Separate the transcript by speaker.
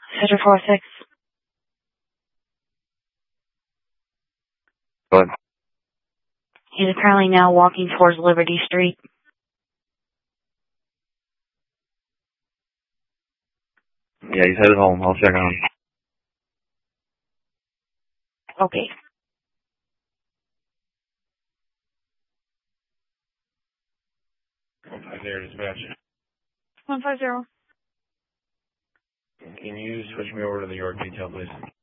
Speaker 1: Cedar 46.
Speaker 2: Good.
Speaker 1: He's apparently now walking towards Liberty Street.
Speaker 2: Yeah, he's headed home. I'll check on him.
Speaker 1: Okay.
Speaker 2: Hi there, dispatch.
Speaker 1: 150.
Speaker 2: Can you switch me over to the York detail, please?